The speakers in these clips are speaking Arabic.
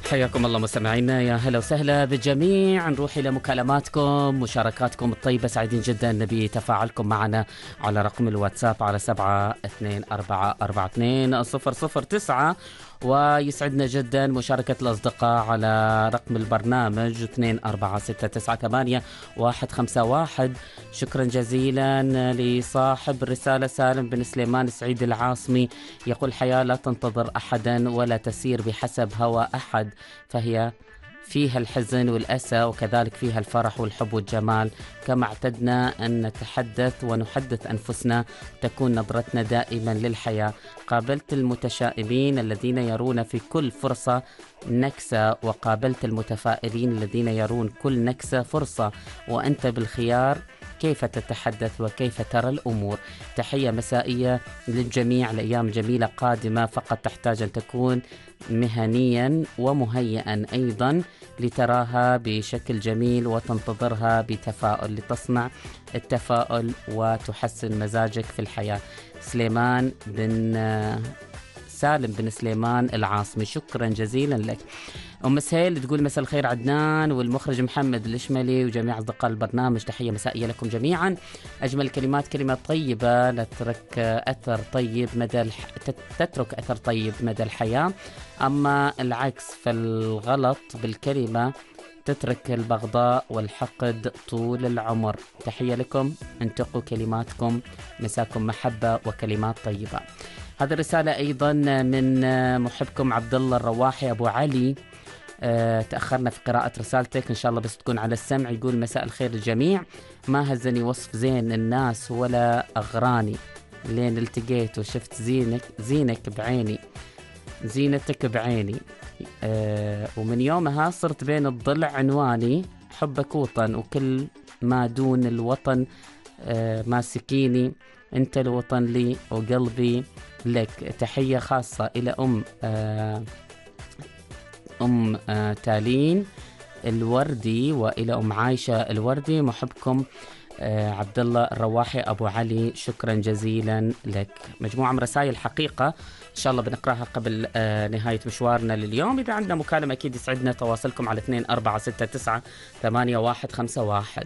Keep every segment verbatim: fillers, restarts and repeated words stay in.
حياكم الله مستمعينا، يا هلا وسهلا بالجميع. نروح إلى مكالماتكم، مشاركاتكم الطيبة، سعيدين جدا بتفاعلكم معنا على رقم الواتساب على سبعة اثنين أربعة أربعة اثنين صفر صفر تسعة، ويسعدنا جدا مشاركة الأصدقاء على رقم البرنامج اثنين أربعة ستة تسعة ثمانية واحد خمسة واحد. شكرا جزيلا لصاحب الرسالة سالم بن سليمان السعيد العاصمي، يقول: الحياة لا تنتظر أحدا ولا تسير بحسب هوى أحد، فهي فيها الحزن والأسى وكذلك فيها الفرح والحب والجمال. كما اعتدنا أن نتحدث ونحدث أنفسنا تكون نظرتنا دائما للحياة. قابلت المتشائمين الذين يرون في كل فرصة نكسة، وقابلت المتفائلين الذين يرون كل نكسة فرصة، وأنت بالخيار. كيف تتحدث وكيف ترى الأمور؟ تحية مسائية للجميع، الأيام جميلة قادمة، فقط تحتاج أن تكون مهنيا ومهيئا أيضا لتراها بشكل جميل وتنتظرها بتفاؤل، لتصنع التفاؤل وتحسن مزاجك في الحياة. سليمان بن سالم بن سليمان العاصمي، شكرا جزيلا لك. أم سهيل تقول: مساء الخير عدنان والمخرج محمد الإشملي وجميع أصدقاء البرنامج، تحية مسائية لكم جميعا. أجمل كلمات كلمة طيبة تترك أثر طيب مدى الح... تترك أثر طيب مدى الحياة، أما العكس فالغلط بالكلمة تترك البغضاء والحقد طول العمر. تحية لكم، انتقوا كلماتكم، مساكم محبة وكلمات طيبة. هذه الرسالة أيضا من محبكم عبد الله الرواحي أبو علي. أه تأخرنا في قراءة رسالتك، إن شاء الله بس تكون على السمع. يقول: مساء الخير الجميع، ما هزني وصف زين الناس ولا أغراني، لين التقيت وشفت زينك زينك بعيني زينتك بعيني. أه ومن يومها صرت بين الضلع عنواني، حبك وطن وكل ما دون الوطن أه ماسكيني، انت الوطن لي وقلبي لك. تحية خاصة إلى أم أه أم آه تالين الوردي وإلى أم عايشة الوردي. محبكم آه عبد الله الرواحي أبو علي، شكرا جزيلا لك. مجموعة من رسائل حقيقة إن شاء الله بنقرأها قبل آه نهاية مشوارنا لليوم. إذا عندنا مكالمة أكيد يسعدنا تواصلكم على اثنين أربعة ستة تسعة ثمانية واحد خمسة واحد.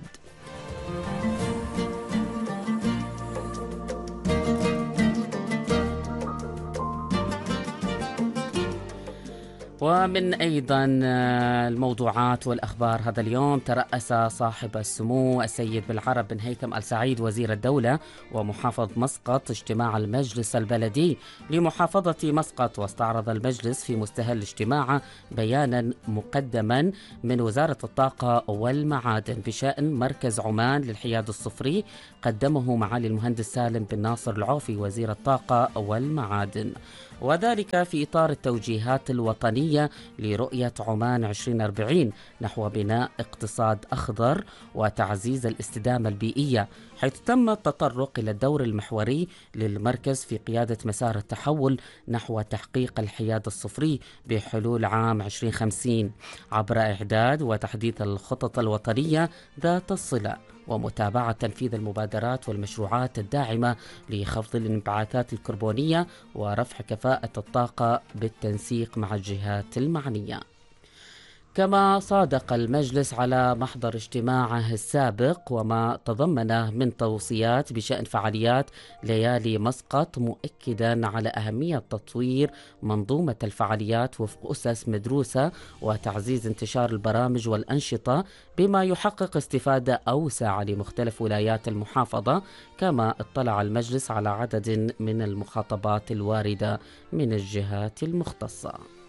ومن أيضا الموضوعات والأخبار هذا اليوم: ترأس صاحب السمو السيد بالعرب بن هيثم آل سعيد وزير الدولة ومحافظ مسقط اجتماع المجلس البلدي لمحافظة مسقط، واستعرض المجلس في مستهل الاجتماع بيانا مقدما من وزارة الطاقة والمعادن بشأن مركز عمان للحياد الصفري، قدمه معالي المهندس سالم بن ناصر العوفي وزير الطاقة والمعادن، وذلك في إطار التوجيهات الوطنية لرؤية عمان عشرين أربعين نحو بناء اقتصاد أخضر وتعزيز الاستدامة البيئية، حيث تم التطرق إلى الدور المحوري للمركز في قيادة مسار التحول نحو تحقيق الحياد الصفري بحلول عام عشرين خمسين عبر إعداد وتحديث الخطط الوطنية ذات الصلة ومتابعة تنفيذ المبادرات والمشروعات الداعمة لخفض الانبعاثات الكربونية ورفع كفاءة الطاقة بالتنسيق مع الجهات المعنية. كما صادق المجلس على محضر اجتماعه السابق وما تضمنه من توصيات بشأن فعاليات ليالي مسقط، مؤكدا على أهمية تطوير منظومة الفعاليات وفق أسس مدروسة وتعزيز انتشار البرامج والأنشطة بما يحقق استفادة أوسع لمختلف ولايات المحافظة. كما اطلع المجلس على عدد من المخاطبات الواردة من الجهات المختصة.